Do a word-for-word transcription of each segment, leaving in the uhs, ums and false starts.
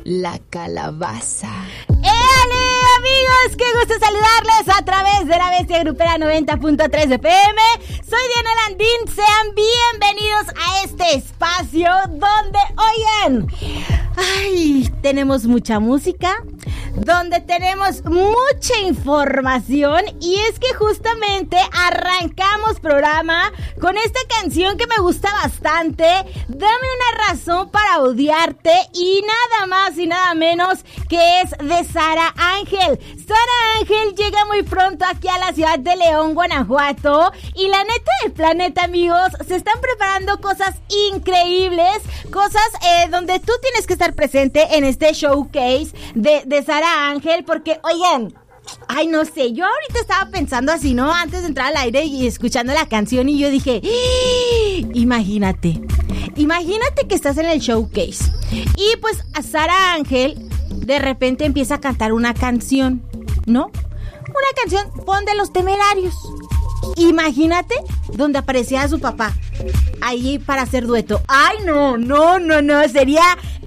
la calabaza. ¡Éale, amigos! ¡Qué gusto saludarles a través de la Bestia Grupera noventa punto tres F M! Soy Diana Landín, sean bienvenidos a este espacio donde, oigan, ay, tenemos mucha música, donde tenemos mucha información, y es que justamente arrancamos programa con esta canción que me gusta bastante, Dame una razón para odiarte, y nada más y nada menos que es de Sara Ángel. Sara Ángel llega muy pronto aquí a la ciudad de León, Guanajuato, y la neta del planeta, amigos, se están preparando cosas increíbles, cosas eh, donde tú tienes que estar presente en este showcase de, de Sara Ángel, porque, oigan, ay, no sé, yo ahorita estaba pensando así, ¿no? Antes de entrar al aire y escuchando la canción, y yo dije, ¡ah! imagínate, imagínate que estás en el showcase, y pues a Sara Ángel de repente empieza a cantar una canción, ¿no? Una canción, pon de Los Temerarios. Imagínate donde aparecía su papá ahí para hacer dueto. Ay, no, no, no, no, sería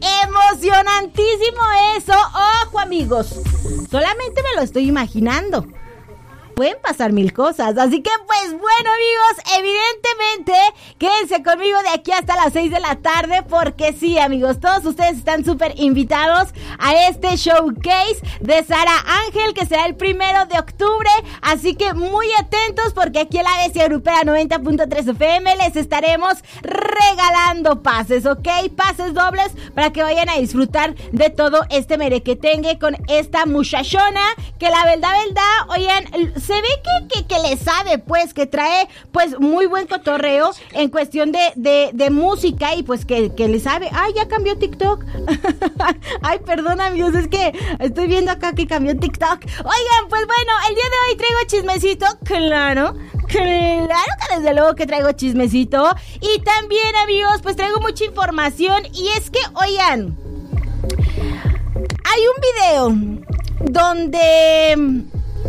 emocionantísimo eso. Ojo, amigos, solamente me lo estoy imaginando. Pueden pasar mil cosas, así que pues bueno, amigos, evidentemente quédense conmigo de aquí hasta las seis de la tarde, porque sí, amigos, todos ustedes están súper invitados a este showcase de Sara Ángel, que será el primero de octubre, así que muy atentos, porque aquí en la Bestia Grupera noventa punto tres F M les estaremos regalando pases, ¿ok? Pases dobles para que vayan a disfrutar de todo este merequetengue con esta muchachona, que la verdad, verdad, oigan, se ve que, que, que le sabe, pues, que trae, pues, muy buen cotorreo en cuestión de, de, de música, y pues que, que le sabe. Ay, ya cambió TikTok. Ay, perdón, amigos, es que estoy viendo acá que cambió TikTok. Oigan, pues bueno, el día de hoy traigo chismecito, claro, claro que desde luego que traigo chismecito, y también, amigos, pues traigo mucha información, y es que, oigan, hay un video donde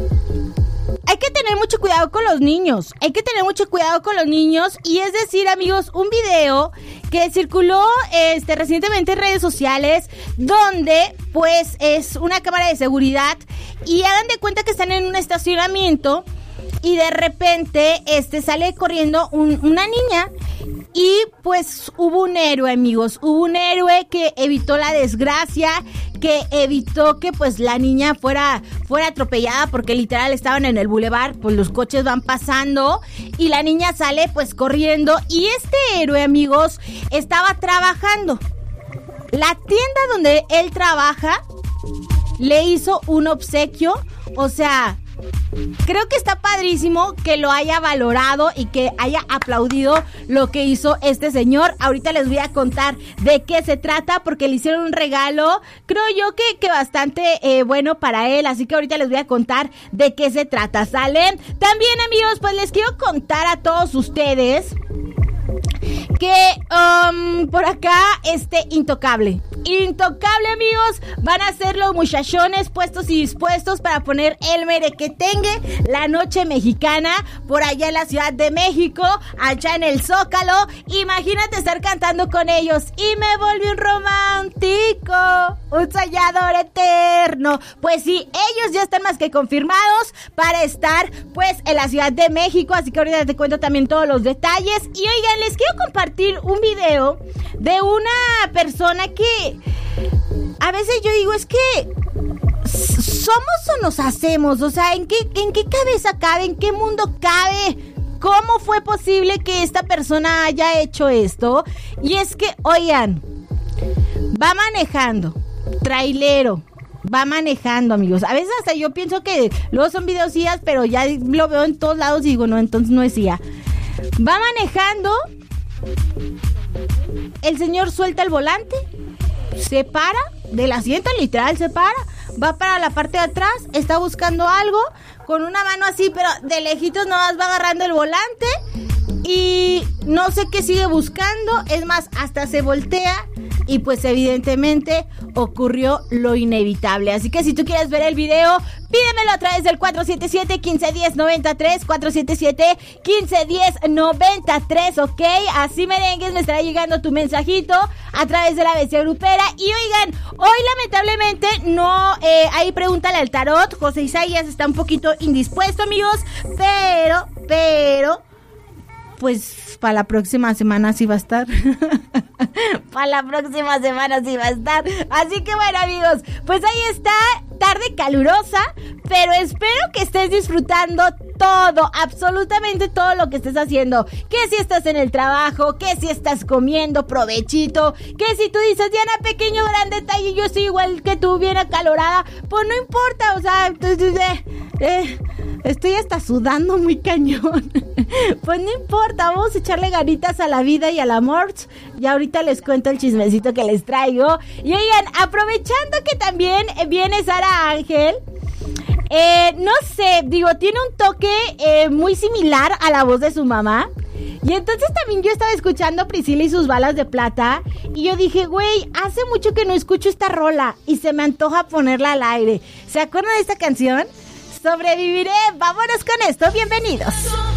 hay que tener mucho cuidado con los niños, hay que tener mucho cuidado con los niños, y es decir, amigos, un video que circuló este, recientemente en redes sociales, donde pues es una cámara de seguridad, y hagan de cuenta que están en un estacionamiento, y de repente este, sale corriendo un, una niña, y pues hubo un héroe, amigos, hubo un héroe que evitó la desgracia, que evitó que pues la niña fuera, fuera atropellada, porque literal estaban en el bulevar, pues los coches van pasando, y la niña sale pues corriendo, y este héroe, amigos, estaba trabajando. La tienda donde él trabaja le hizo un obsequio, o sea, creo que está padrísimo que lo haya valorado y que haya aplaudido lo que hizo este señor. Ahorita les voy a contar de qué se trata, porque le hicieron un regalo, creo yo que, que bastante eh, bueno para él, así que ahorita les voy a contar de qué se trata, ¿sale? También, amigos, pues les quiero contar a todos ustedes que um, por acá este Intocable Intocable, amigos, van a ser los muchachones puestos y dispuestos para poner el merequetengue, la noche mexicana, por allá en la Ciudad de México, allá en el Zócalo. Imagínate estar cantando con ellos. Y me volví un romántico, un soñador eterno. Pues sí, ellos ya están más que confirmados para estar pues en la Ciudad de México, así que ahorita te cuento también todos los detalles. Y oigan, les quiero compartir un video de una persona que a veces yo digo, es que ¿somos o nos hacemos? O sea, ¿en qué, en qué cabeza cabe? ¿En qué mundo cabe? ¿Cómo fue posible que esta persona haya hecho esto? Y es que, oigan, va manejando, trailero, va manejando, amigos. A veces hasta yo pienso que luego son videos I A, pero ya lo veo en todos lados y digo, no, entonces no es I A. Va manejando, el señor suelta el volante, se para del asiento, literal se para, va para la parte de atrás, está buscando algo con una mano así, pero de lejitos nomás va agarrando el volante y no sé qué sigue buscando. Es más, hasta se voltea y pues evidentemente ocurrió lo inevitable. Así que si tú quieres ver el video, Pídemelo a través del cuatro siete siete, uno cinco uno cero, nueve tres, cuatro siete siete, uno cinco uno cero, nueve tres, ¿ok? Así, merengues, me estará llegando tu mensajito a través de la bestia grupera. Y oigan, hoy lamentablemente no eh, hay pregúntale al tarot. José Isaías está un poquito indispuesto, amigos, pero, pero, pues para la próxima semana sí va a estar. Para la próxima semana sí va a estar. Así que bueno, amigos, pues ahí está, tarde calurosa, pero espero que estés disfrutando todo, absolutamente todo lo que estés haciendo. Que si estás en el trabajo, que si estás comiendo, provechito. Que si tú dices, Diana, pequeño, gran detalle, yo estoy igual que tú, bien acalorada, pues no importa, o sea, eh, eh, estoy hasta sudando muy cañón. Pues no importa, vamos a echarle ganitas a la vida y al amor. Y ahorita les cuento el chismecito que les traigo. Y oigan, aprovechando que también viene Sara Ángel, eh, no sé, digo, tiene un toque eh, muy similar a la voz de su mamá. Y entonces también yo estaba escuchando Priscila y sus balas de plata. Y yo dije, güey, hace mucho que no escucho esta rola y se me antoja ponerla al aire. ¿Se acuerdan de esta canción? Sobreviviré. Vámonos con esto, bienvenidos.